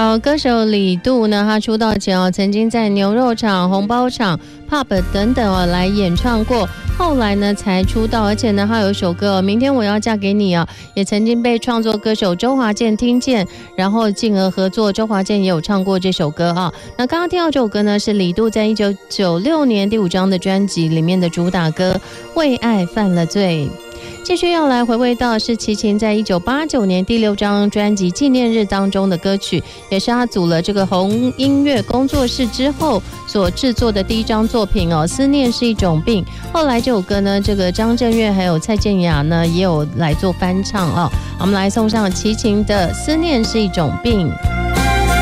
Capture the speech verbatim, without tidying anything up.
好，歌手李杜呢，他出道前哦，曾经在牛肉厂、红包厂、pub 等等哦来演唱过，后来呢才出道，而且呢，他有一首歌、哦《明天我要嫁给你》啊，也曾经被创作歌手周华健听见，然后进而合作，周华健也有唱过这首歌啊。那刚刚听到这首歌呢，是李杜在一九九六年第五张的专辑里面的主打歌《为爱犯了罪》。继续要来回味到是齐秦在一九八九年第六张专辑《纪念日》当中的歌曲，也是他组了这个红音乐工作室之后所制作的第一张作品哦。思念是一种病，后来这首歌呢，这个张震岳还有蔡健雅呢也有来做翻唱哦。我们来送上齐秦的《思念是一种病》。